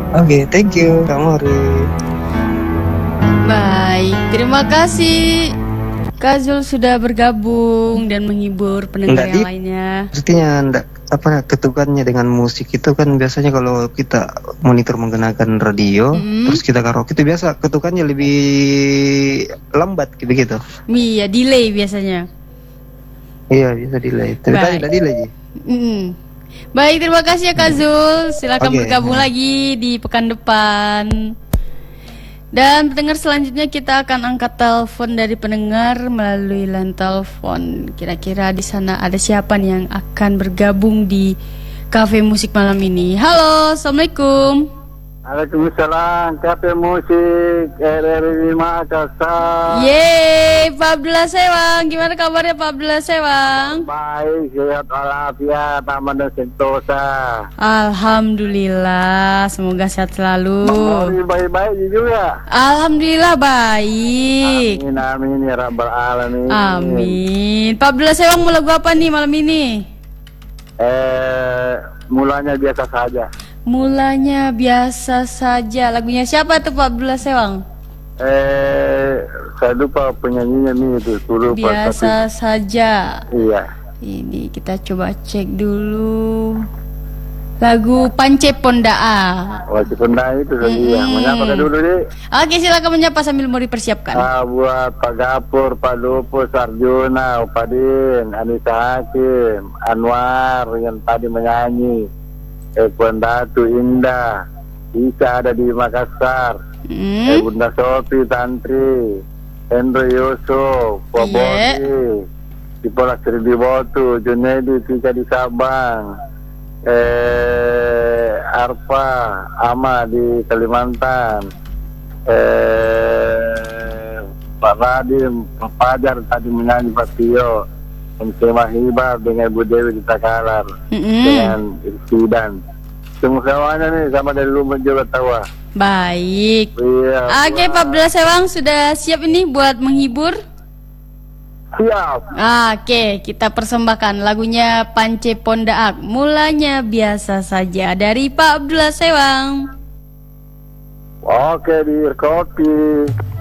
Oke, thank you, kamu Mori. Baik, terima kasih Kak Zul sudah bergabung dan menghibur pendengar yang lainnya. Artinya enggak apa ketukannya dengan musik itu kan biasanya kalau kita monitor menggunakan radio terus kita karaoke itu biasa ketukannya lebih lambat begitu. Iya, delay biasanya. Iya, bisa delay. Tapi tadi tidak delay sih. Baik, terima kasih ya Kak Zul. Silakan bergabung lagi di pekan depan. Dan pendengar selanjutnya kita akan angkat telepon dari pendengar melalui line telepon. Kira-kira di sana ada siapa nih yang akan bergabung di Cafe Musik malam ini? Halo, assalamualaikum. Waalaikumsalam, Cafe Musik RRI Makassar. Yeay, Pak Abdullah Sewang. Gimana kabarnya Pak Abdullah Sewang? Baik, sehat walafiat, aman dan sentosa. Alhamdulillah, semoga sehat selalu. Baik-baik juga. Alhamdulillah baik. Amin, amin ya Rabbal Alamin. Amin. Pak Abdullah Sewang mau lagu apa nih malam ini? Mulanya biasa saja. Mulanya biasa saja. Lagunya siapa tuh Pak Abdullah Sewang? Saya lupa penyanyinya nih itu. Biasa saja. Iya. Ini kita coba cek dulu. Lagu Pance Pondaa. Wajib Pondaa itu tadi ya. Menyapa dulu deh. Oke, silakan menyapa sambil mau dipersiapkan. Buat Pak Gapur, Pak Lupo, Sarjuna, Upadin, Anissa Hakim, Anwar yang tadi menyanyi. Ekuan Datu Indah, Isa ada di Makassar, Bunda Sofi Tantri, Hendro Yusuf, Wabodi, di Pola Seribu Botu, Junedi Tika di Sabang, Arfa Ama di Kalimantan, Pak Radim, Pak Fajar tadi menyanyi Pak Tio, Mkema Hibar dengan Ibu Dewi di Takalar, dengan Irsidan. Semuanya nih sama dari Lumban Jawa Tawa. Baik. Iya. Oke, Pak Abdullah Sewang sudah siap ini buat menghibur? Siap. Oke, kita persembahkan lagunya Pance Pondaak. Mulanya biasa saja dari Pak Abdullah Sewang. Oke, di kopi.